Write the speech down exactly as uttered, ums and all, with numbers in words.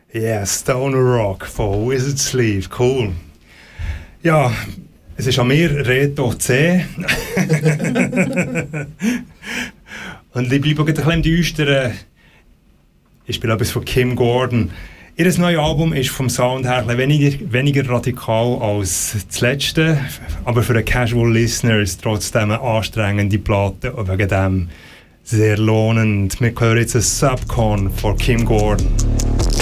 Yeah, Stoner Rock von Wizard Sleeve, cool. Ja, es ist an mir, Reto C. Und ich bleibe ein bisschen im Düsteren. Ich spiele etwas von Kim Gordon. Ihr neues Album ist vom Sound her weniger, weniger radikal als das letzte, aber für den Casual Listener ist es trotzdem eine anstrengende Platte und wegen dem sehr lohnend. Wir hören jetzt ein Subcon von Kim Gordon.